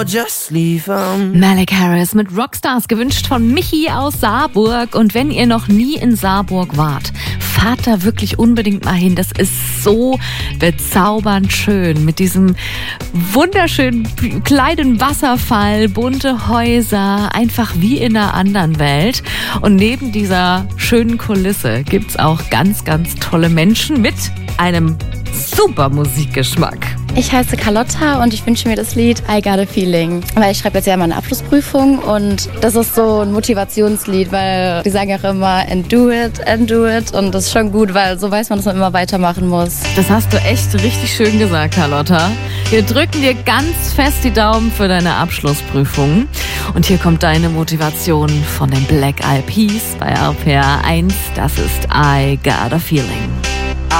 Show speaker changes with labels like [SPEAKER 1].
[SPEAKER 1] Just leave 'em.
[SPEAKER 2] Malik Harris mit Rockstars, gewünscht von Michi aus Saarburg. Und wenn ihr noch nie in Saarburg wart, fahrt da wirklich unbedingt mal hin. Das ist so bezaubernd schön mit diesem wunderschönen kleinen Wasserfall, bunte Häuser, einfach wie in einer anderen Welt. Und neben dieser schönen Kulisse gibt's auch ganz, ganz tolle Menschen mit einem super Musikgeschmack.
[SPEAKER 3] Ich heiße Carlotta und ich wünsche mir das Lied I Got a Feeling, weil ich schreibe jetzt ja meine Abschlussprüfung und das ist so ein Motivationslied, weil die sagen ja auch immer and do it und das ist schon gut, weil so weiß man, dass man immer weitermachen muss.
[SPEAKER 2] Das hast du echt richtig schön gesagt, Carlotta. Wir drücken dir ganz fest die Daumen für deine Abschlussprüfung und hier kommt deine Motivation von den Black Eyed Peas bei RPR 1. Das ist I Got a Feeling.